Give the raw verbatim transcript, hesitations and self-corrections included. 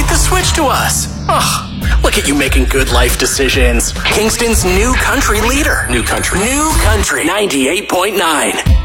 the switch to us. Ugh, look at you making good life decisions. Kingston's new country leader. New country. New country. ninety-eight point nine.